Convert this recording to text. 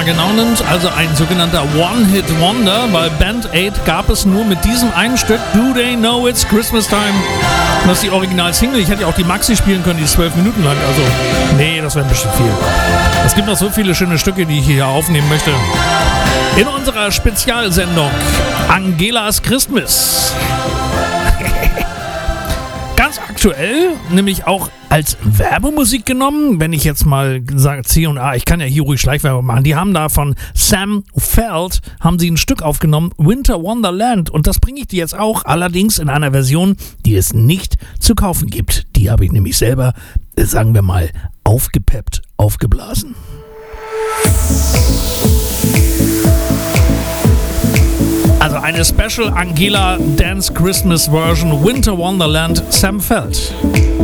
genau nimmt, also ein sogenannter One-Hit-Wonder, weil Band Aid gab es nur mit diesem einen Stück, Do They Know It's Christmas Time. Das ist die Original-Single. Ich hätte ja auch die Maxi spielen können, die ist 12 Minuten lang, also nee, das wäre ein bisschen viel. Es gibt noch so viele schöne Stücke, die ich hier aufnehmen möchte. In unserer Spezialsendung Angelas Christmas. Ganz aktuell, nämlich auch als Werbemusik genommen, wenn ich jetzt mal sage C&A, ich kann ja hier ruhig Schleichwerbung machen, die haben da von Sam Feld, haben sie ein Stück aufgenommen, Winter Wonderland, und das bringe ich dir jetzt auch, allerdings in einer Version, die es nicht zu kaufen gibt. Die habe ich nämlich selber, sagen wir mal, aufgepeppt, aufgeblasen. Also eine Special Angela Dance Christmas Version Winter Wonderland Sam Feld.